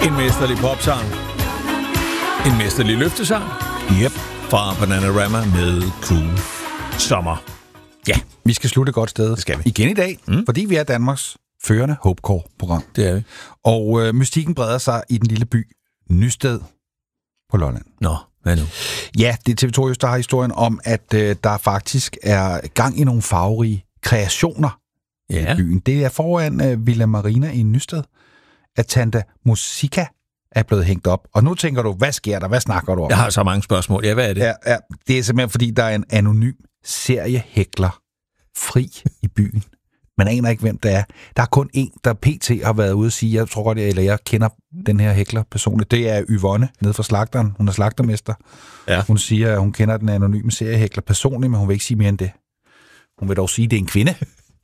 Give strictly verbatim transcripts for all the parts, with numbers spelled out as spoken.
En mesterlig popsang. En mesterlig løftesang. Yep. Fra Bananarama med Cool Sommer. Ja, vi skal slutte et godt sted. Det skal vi. Igen i dag, mm. fordi vi er Danmarks førende Hopecore-program. Det er vi. Og øh, mystikken breder sig i den lille by Nysted på Lolland. Nå, hvad nu? Ja, det er T V to Øst, der har historien om, at øh, der faktisk er gang i nogle farverige kreationer Ja. i byen. Det er foran øh, Villa Marina i Nysted, at Tante Musica er blevet hængt op. Og nu tænker du, hvad sker der? Hvad snakker du om? Jeg har så mange spørgsmål. Ja, hvad er det? Ja, ja, det er simpelthen, fordi der er en anonym seriehækler fri i byen. Man aner ikke, hvem det er. Der er kun en, der pt. Har været ude at sige, jeg tror godt, jeg, eller jeg kender den her hækler personligt. Det er Yvonne, nede fra slagteren. Hun er slagtermester. Ja. Hun siger, at hun kender den anonyme seriehækler personligt, men hun vil ikke sige mere end det. Hun vil dog sige, at det er en kvinde.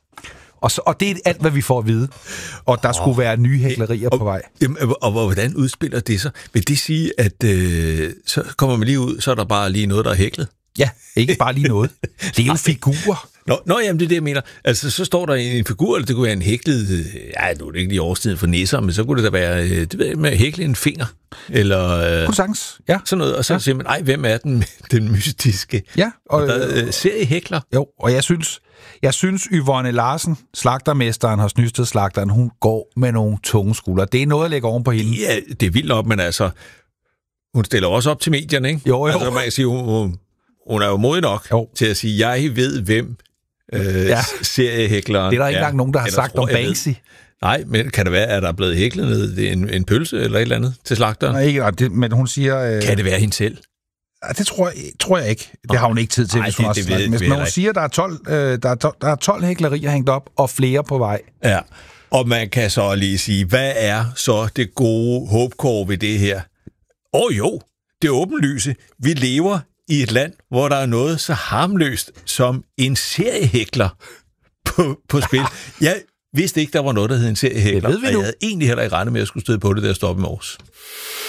Og, så, og det er alt, hvad vi får at vide. Og der oh, skulle være nye hæklerier og, på vej. Jamen, og, og hvordan udspiller det sig? Vil det sige, at øh, så kommer man lige ud, så er der bare lige noget, der er hæklet? Ja, ikke bare lige noget. Det er jo figurer. Nå, nå, jamen det er det, jeg mener. Altså, så står der en figur, eller det kunne være en hæklet... Ja, nu er det ikke lige årstiden for nisser, men så kunne det da være, det ved jeg, med at hækle en finger. Eller... Kunne sagtens, ja. Sådan noget, og så ja. Siger man, ej, hvem er den, den mystiske? Ja. Og, og der øh, seriehækler. Jo, og jeg synes... Jeg synes, Yvonne Larsen, slagtermesteren hos Nysted Slagteren, hun går med nogle tunge skuldre. Det er noget at lægge oven på hende. Ja, det er vildt nok, men altså... Hun stiller også op til medierne, ikke? Jo, jo. Altså, man kan sige, hun, hun er jo modig nok jo. til at sige, jeg ved, hvem øh, ja. seriehækleren det er der ikke engang nogen, der har sagt tror, om Banksy. Nej, men kan det være, at der er blevet hæklet ned en, en pølse eller et eller andet til slagteren? Nej, ikke, det, men hun siger... Øh... Kan det være hende selv? Det tror jeg, tror jeg ikke. Det har hun ikke tid til, Ej, hvis hun det, har det, Men hun siger, at der er tolv, øh, der er tolv, der er tolv hæklerier hængt op, og flere på vej. Ja, og man kan så lige sige, hvad er så det gode Hopecore ved det her? Åh oh, jo, det er åbenlyse. Vi lever i et land, hvor der er noget så harmløst som en seriehækler på, på spil. Jeg vidste ikke, der var noget, der hed en seriehækler, og jeg havde egentlig heller ikke regnet med, at jeg skulle støde på det, der stoppe i morges.